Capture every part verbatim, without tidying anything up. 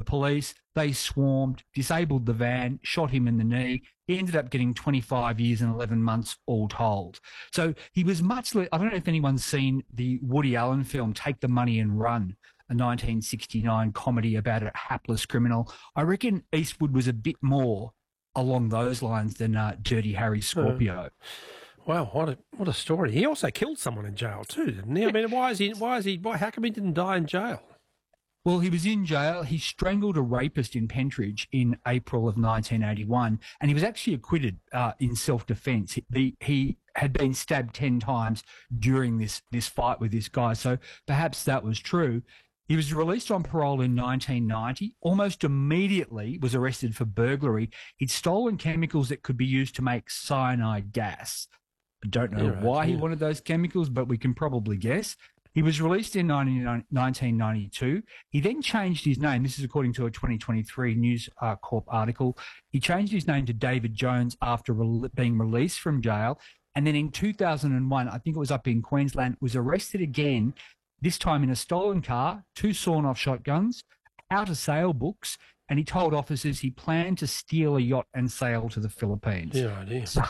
police. They swarmed, disabled the van, shot him in the knee. He ended up getting twenty-five years and eleven months all told. So he was much, le- I don't know if anyone's seen the Woody Allen film, Take the Money and Run, a nineteen sixty-nine comedy about a hapless criminal. I reckon Eastwood was a bit more along those lines than uh, Dirty Harry Scorpio. Uh, wow, what a what a story! He also killed someone in jail too, didn't he? I mean, why is he? Why is he? Why? How come he didn't die in jail? Well, he was in jail. He strangled a rapist in Pentridge in April of nineteen eighty-one, and he was actually acquitted uh, in self-defence. He, he had been stabbed ten times during this this fight with this guy, so perhaps that was true. He was released on parole in nineteen ninety. Almost immediately was arrested for burglary. He'd stolen chemicals that could be used to make cyanide gas. I don't know Yeah, why right, he yeah. wanted those chemicals, but we can probably guess. He was released in nineteen ninety-two. He then changed his name. This is according to a twenty twenty-three News uh, Corp article. He changed his name to David Jones after re- being released from jail. And then in two thousand one, I think it was up in Queensland, was arrested again, this time in a stolen car, two sawn-off shotguns, out of sale books, and he told officers he planned to steal a yacht and sail to the Philippines. Yeah, idea. So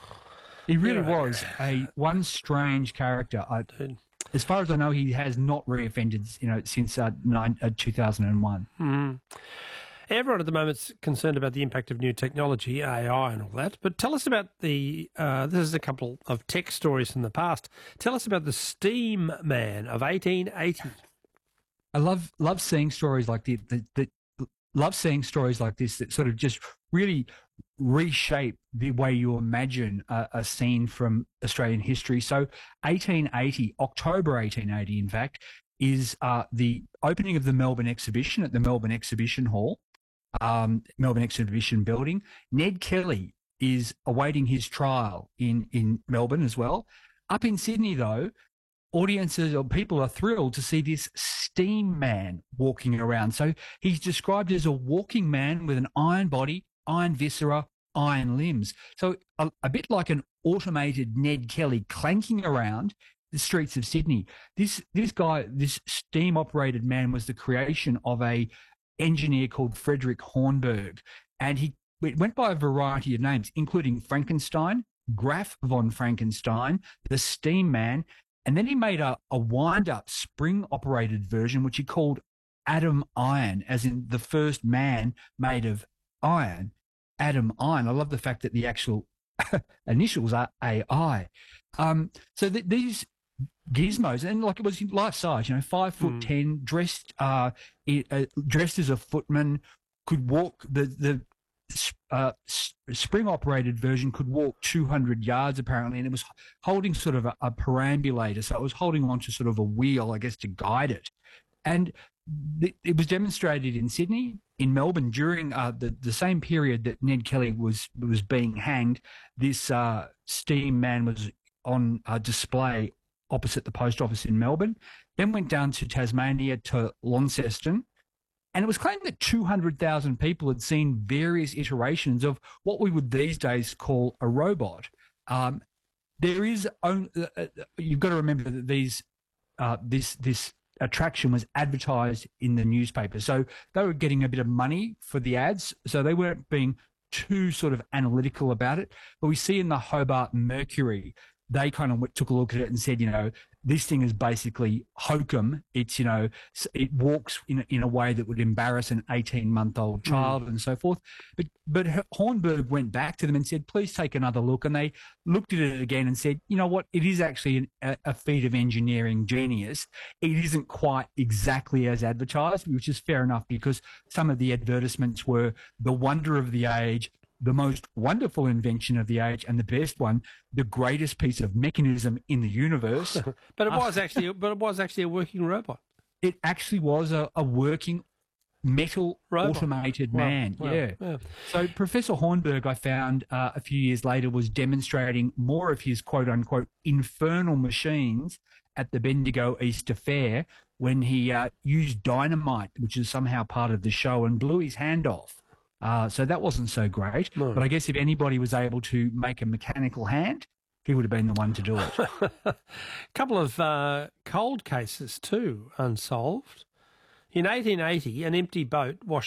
he really Yeah. was a one strange character. I, Dude. as far as I know, he has not reoffended, you know, since uh, nine, uh, two thousand one. Mm. Everyone at the moment's concerned about the impact of new technology, A I and all that. But tell us about the, uh, this is a couple of tech stories from the past. Tell us about the Steam Man of eighteen eighty. I love love seeing stories like the, the, the love seeing stories like this that sort of just really reshape the way you imagine a, a scene from Australian history. So eighteen eighty, October eighteen eighty, in fact, is uh, the opening of the Melbourne Exhibition at the Melbourne Exhibition Hall, um, Melbourne Exhibition Building. Ned Kelly is awaiting his trial in, in Melbourne as well. Up in Sydney, though, audiences or people are thrilled to see this steam man walking around. So he's described as a walking man with an iron body, iron viscera, iron limbs. So a, a bit like an automated Ned Kelly clanking around the streets of Sydney. This this guy, this steam operated man, was the creation of a engineer called Frederick Hornberg, and he it went by a variety of names, including Frankenstein, Graf von Frankenstein, the Steam Man, and then he made a, a wind-up spring-operated version, which he called Adam Iron, as in the first man made of iron, Adam Iron. I love the fact that the actual initials are A I. Um, so th- these gizmos, and like it was life size, you know, five foot Mm. ten, dressed uh, i- uh, dressed as a footman, could walk the the uh, spring operated version could walk two hundred yards apparently, and it was holding sort of a, a perambulator, so it was holding onto sort of a wheel, I guess, to guide it. And th- it was demonstrated in Sydney, in Melbourne during uh, the the same period that Ned Kelly was was being hanged. This uh, steam man was on uh, display opposite the post office in Melbourne, then went down to Tasmania to Launceston. And it was claimed that two hundred thousand people had seen various iterations of what we would these days call a robot. Um, there is only, uh, you've got to remember that these uh, this this attraction was advertised in the newspaper, so they were getting a bit of money for the ads, so they weren't being too sort of analytical about it. But we see in the Hobart Mercury, they kind of took a look at it and said, you know, this thing is basically hokum. It's, you know, it walks in a, in a way that would embarrass an eighteen-month-old child mm. and so forth. But but Hornberg went back to them and said, please take another look. And they looked at it again and said, you know what, it is actually an, a, a feat of engineering genius. It isn't quite exactly as advertised, which is fair enough because some of the advertisements were the wonder of the age, the most wonderful invention of the age, and the best one, the greatest piece of mechanism in the universe. But it was actually, but it was actually a working robot. It actually was a, a working metal Robot. automated Wow. man. Wow. Yeah. Yeah. So Professor Hornberg, I found uh, a few years later, was demonstrating more of his quote unquote infernal machines at the Bendigo Easter Fair when he uh, used dynamite, which is somehow part of the show, and blew his hand off. Uh, so that wasn't so great. No. But I guess if anybody was able to make a mechanical hand, he would have been the one to do it. A couple of uh, cold cases too unsolved. In eighteen eighty, an empty boat washed